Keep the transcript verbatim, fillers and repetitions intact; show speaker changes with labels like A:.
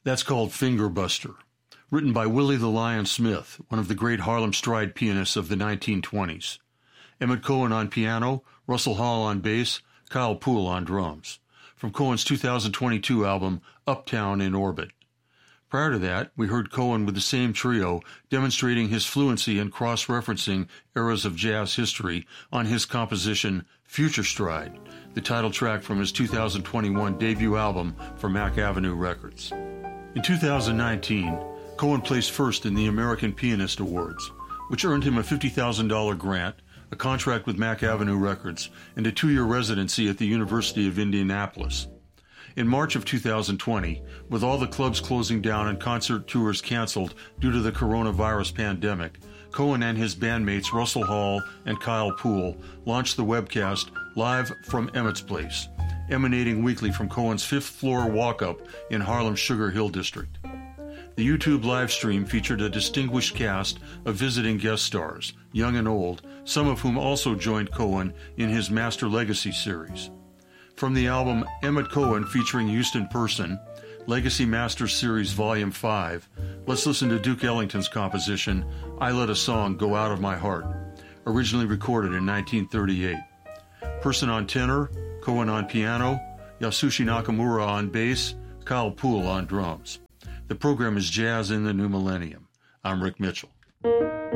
A: That's called Finger Buster, written by Willie the Lion Smith, one of the great Harlem Stride pianists of the nineteen twenties. Emmett Cohen on piano, Russell Hall on bass, Kyle Poole on drums, from Cohen's two thousand twenty-two album Uptown in Orbit. Prior to that, we heard Cohen with the same trio demonstrating his fluency in cross-referencing eras of jazz history on his composition Future Stride, the title track from his two thousand twenty-one debut album for Mack Avenue Records. In two thousand nineteen, Cohen placed first in the American Pianist Awards, which earned him a fifty thousand dollars grant, a contract with Mack Avenue Records, and a two-year residency at the University of Indianapolis. In March of two thousand twenty, with all the clubs closing down and concert tours canceled due to the coronavirus pandemic, Cohen and his bandmates Russell Hall and Kyle Poole launched the webcast Live from Emmett's Place, emanating weekly from Cohen's fifth-floor walk-up in Harlem's Sugar Hill district. The YouTube live stream featured a distinguished cast of visiting guest stars, young and old, some of whom also joined Cohen in his Master Legacy series. From the album Emmett Cohen featuring Houston Person, Legacy Masters Series Volume five, let's listen to Duke Ellington's composition, I Let a Song Go Out of My Heart, originally recorded in nineteen thirty-eight. Person on tenor, Cohen on piano, Yasushi Nakamura on bass, Kyle Poole on drums. The program is Jazz in the New Millennium. I'm Rick Mitchell.